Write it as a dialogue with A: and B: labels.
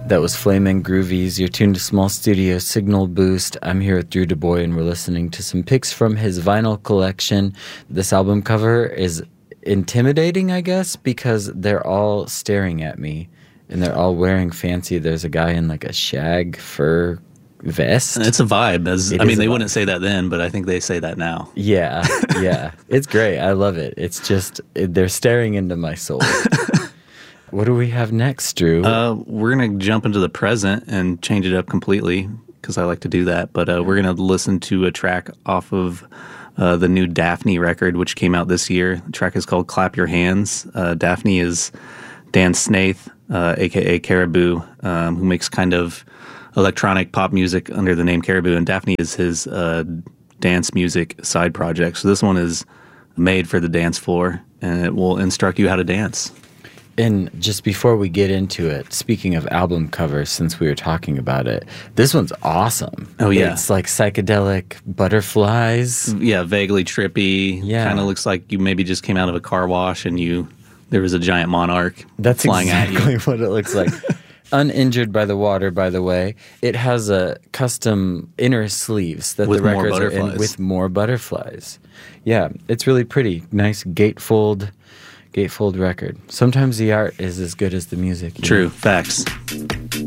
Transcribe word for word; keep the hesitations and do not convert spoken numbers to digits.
A: That was Flamin' Groovies. You're tuned to Small Studio Signal Boost. I'm here with Drew Du Bois, and we're listening to some picks from his vinyl collection. This album cover is intimidating, I guess, because they're all staring at me, and they're all wearing fancy. There's a guy in like a shag fur vest.
B: And it's a vibe. As
A: It
B: I
A: is
B: mean,
A: a
B: they
A: vibe.
B: wouldn't say that then, but I think they say that now.
A: Yeah, yeah. It's great. I love it. It's just, it, they're staring into my soul. What do we have next, Drew?
B: Uh, we're going to jump into the present and change it up completely because I like to do that. But uh, we're going to listen to a track off of uh, the new Daphne record, which came out this year. The track is called Clap Your Hands. Uh, Daphne is Dan Snaith, uh, a k a. Caribou, um, who makes kind of electronic pop music under the name Caribou. And Daphne is his uh, dance music side project. So this one is made for the dance floor, and it will instruct you how to dance.
A: And just before we get into it, speaking of album covers, since we were talking about it, this one's awesome.
B: Oh, yeah.
A: It's like psychedelic butterflies.
B: Yeah, vaguely trippy.
A: Yeah.
B: Kind of looks like you maybe just came out of a car wash and you there was a giant monarch
A: That's
B: flying
A: exactly
B: at you.
A: what it looks like. Uninjured by the water, by the way. It has a custom inner sleeves that
B: With
A: the
B: more
A: records are in
B: butterflies.
A: with more butterflies. Yeah, it's really pretty. Nice gatefold, gatefold record. Sometimes the art is as good as the music. you
B: True,
A: know?
B: facts.